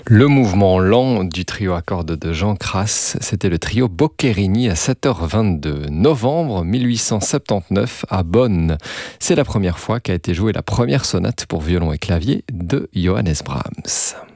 Le mouvement lent du trio à cordes de Jean Crass, c'était le trio Boccherini à 7h22, novembre 1879 à Bonn. C'est la première fois qu'a été jouée la première sonate pour violon et clavier de Johannes Brahms.